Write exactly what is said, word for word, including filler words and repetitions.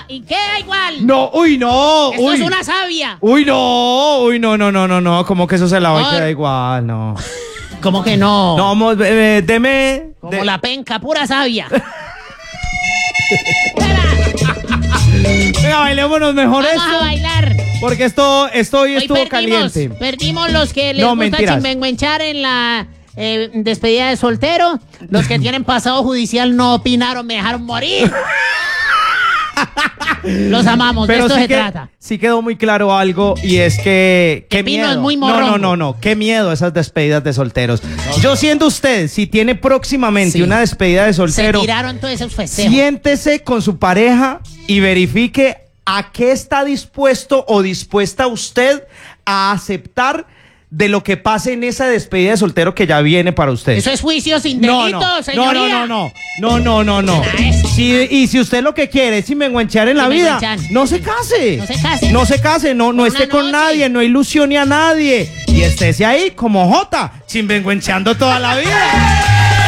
¿Y queda igual? No, uy, no. Esto uy. es una savia. Uy, no. Uy, no, no, no, no, no. Como que eso se lava y Por- queda igual, no. ¿Cómo que no? No, vamos, eh, deme. Como de- la penca, pura savia. Venga, bailémonos mejor Vamos a esto. bailar. Porque esto, esto hoy Hoy estuvo perdimos, caliente. perdimos los que les No, gusta mentiras. chimbenguenchar en la eh, despedida de soltero. Los que tienen pasado judicial no opinaron, me dejaron morir. Los amamos, de Pero esto sí, se que- trata. sí quedó muy claro algo y es que qué Que Pino miedo. es muy no, morrongo. no, no, no, qué miedo esas despedidas de solteros. Yo siendo usted, si tiene próximamente Sí. una despedida de Se soltero, tiraron todos esos festejos. siéntese con su pareja y verifique a qué está dispuesto o dispuesta usted a aceptar de lo que pase en esa despedida de soltero que ya viene para usted. Eso es juicio sin No, delito, no, no, señoría. no, no, no, no, no, no, no. Será eso. Si, y si usted lo que quiere es sinvergüencear en la vida, Sinvergüenchan. no se case. No se case. No se case, no, no Por esté una con noche. nadie, no ilusione a nadie. Y estése ahí como Jota, sinvergüenceando toda la vida.